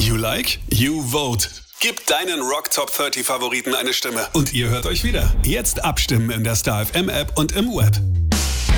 You like? You vote. Gib deinen Rock Top 30 Favoriten eine Stimme. Und ihr hört euch wieder. Jetzt abstimmen in der Star FM App und im Web.